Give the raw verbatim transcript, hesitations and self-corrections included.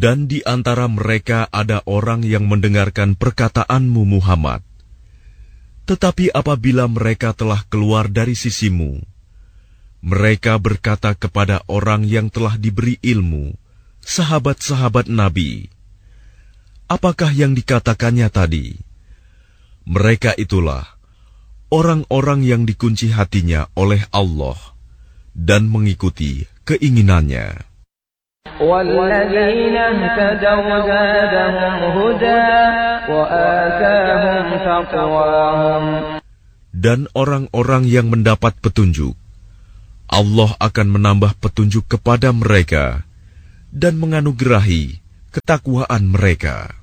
Dan di antara mereka ada orang yang mendengarkan perkataanmu Muhammad. Tetapi apabila mereka telah keluar dari sisimu, mereka berkata kepada orang yang telah diberi ilmu, sahabat-sahabat Nabi, apakah yang dikatakannya tadi? Mereka itulah orang-orang yang dikunci hatinya oleh Allah dan mengikuti keinginannya. وَالَّذِينَ اهْتَدَوْا زَادَهُمْ هُدًى وَآتَاهُمْ تَقْوَاهُمْ. Dan orang-orang yang mendapat petunjuk, Allah akan menambah petunjuk kepada mereka dan menganugerahi ketakwaan mereka.